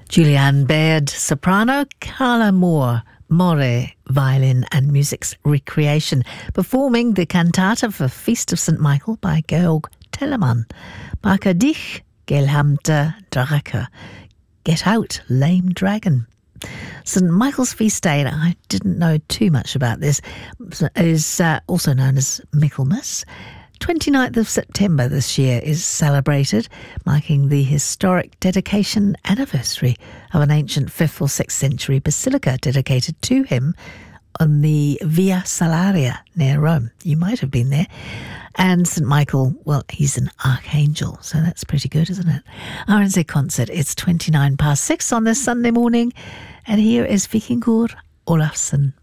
Julianne Baird, soprano, Carla Moore, More, violin and music's recreation, performing the cantata for Feast of St. Michael by Georg Telemann. Baka dich, gelhamte Drake. Get out, lame dragon. St. Michael's feast day, and I didn't know too much about this, is also known as Michaelmas. 29th of September this year is celebrated, marking the historic dedication anniversary of an ancient 5th or 6th century basilica dedicated to him on the Via Salaria near Rome. You might have been there. And St. Michael, well, he's an archangel, so that's pretty good, isn't it? RNZ Concert, it's 6:29 on this Sunday morning, and here is Vikingur Olafsson.